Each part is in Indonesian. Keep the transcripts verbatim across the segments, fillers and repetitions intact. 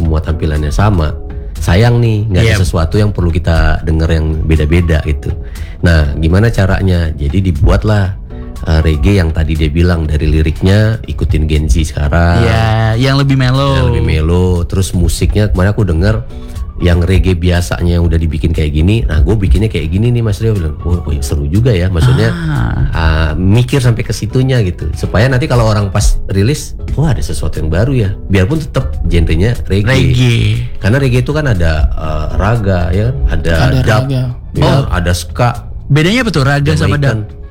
semua tampilannya sama, sayang nih nggak Yep. ada sesuatu yang perlu kita denger yang beda-beda gitu. Nah gimana caranya? Jadi dibuatlah uh, reggae yang tadi dia bilang, dari liriknya ikutin Gen Z sekarang, Ya, yang lebih mellow. yang lebih mellow. Terus musiknya kemarin aku denger yang reggae biasanya yang udah dibikin kayak gini, nah gue bikinnya kayak gini nih Mas Rio bilang, oh, oh seru juga ya, maksudnya Ah. uh, mikir sampai ke situnya gitu, supaya nanti kalau orang pas rilis, wah ada sesuatu yang baru ya, biarpun tetap genrenya reggae. Reggae. Karena reggae itu kan ada uh, raga ya, ada, Ada dub, raga. ya, Oh. ada ska, Bedanya apa tuh raga sama Jamaican. dub?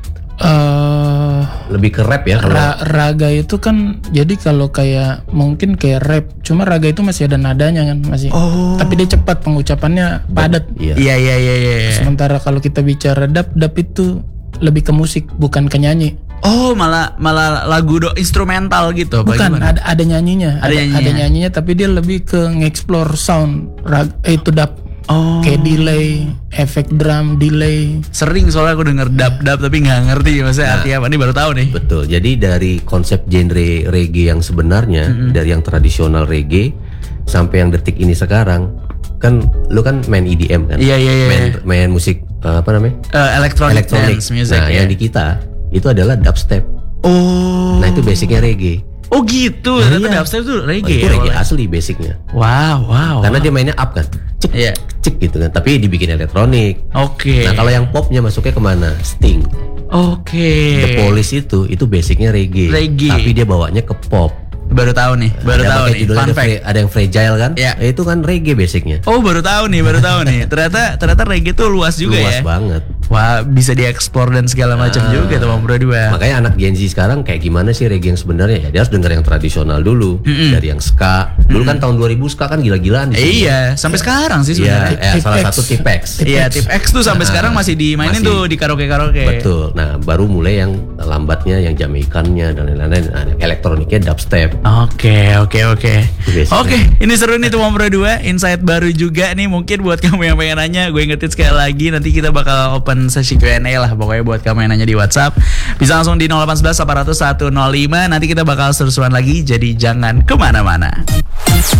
Eh, Lebih ke rap ya kalau ra- raga itu kan jadi kalau kayak mungkin kayak rap, cuma raga itu masih ada nadanya kan, masih. Oh. Tapi dia cepat, pengucapannya padat. iya. Iya iya iya iya. Sementara kalau kita bicara dub, dub itu lebih ke musik, bukan ke nyanyi. Oh, malah malah lagu do instrumental gitu. apa Bukan, gimana? ada ada nyanyinya, Ada nyanyinya. ada nyanyinya, tapi dia lebih ke nge-explore sound. Rag, eh, itu dub. Oh. Kayak delay, efek drum, delay. Sering soalnya aku denger dub-dub tapi nggak ngerti maksudnya artinya apa. Ini baru tahu nih. Betul. Jadi dari konsep genre reggae yang sebenarnya, dari yang tradisional reggae sampai yang detik ini sekarang, kan lu kan main E D M kan? Iya, iya, iya. Main, main musik uh, apa namanya? Eh, electronic, Electronic. dance music. Nah, ya. yang di kita itu adalah dubstep. Oh. Nah, itu basicnya reggae. Oh gitu. Nah, Ternyata iya. dubstep tuh Oh, reggae. itu ya, reggae awalnya. asli basicnya. Wow, wow. Karena dia mainnya up kan, cek, Iya. cek gitu kan. Tapi dibikin elektronik. Oke. Nah, kalau yang popnya masuknya kemana? Sting. Oke. The Police itu itu basicnya reggae. Reggae. Tapi dia bawanya ke pop. Baru tahu nih, baru ada tahu pakai nih. judulnya Fun ada, fact. fra- ada yang fragile kan? Iya. Eh, itu kan reggae basicnya. Oh, baru tahu nih, baru tahu nih. Ternyata ternyata reggae tuh luas juga Luas ya. banget. Wah, bisa dieksplor dan segala macam Ah. juga tuh Bang Bro dua. Makanya anak Gen Z sekarang kayak gimana sih reggae yang sebenarnya ya? Dia harus denger yang tradisional dulu, dari yang ska. Dulu kan tahun dua ribu ska kan gila-gilaan di sini. Eh, iya, sampai sekarang sih Iya, sebenarnya. eh, Tip salah X. satu Tipex. Iya, tip X tuh sampai sekarang masih dimainin masih. tuh di karaoke-karaoke. Betul. Nah, baru mulai yang lambatnya yang Jamaikannya dan lain-lain. Nah, elektroniknya dubstep. Oke, oke, oke. Biasanya. Oke, ini seru nih tuh Bang Bro dua. Insight baru juga nih mungkin buat kamu yang pengen nanya. Gue ingetin sekali lagi, nanti kita bakal open sesi Q and A lah pokoknya buat kamu yang nanya di WhatsApp. Bisa langsung di nol delapan satu satu delapan nol satu nol lima. Nanti kita bakal seru-seruan lagi, jadi jangan kemana-mana.